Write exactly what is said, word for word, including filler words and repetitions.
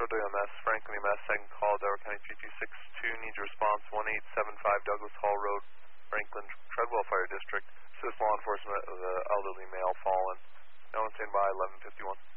W M S, Franklin E M S, second call, Delaware County three two six two, needs a response, one eight seven five Douglas Hall Road, Franklin, Treadwell Fire District. Assist law enforcement of the elderly male fallen. No one standing by, eleven fifty-one.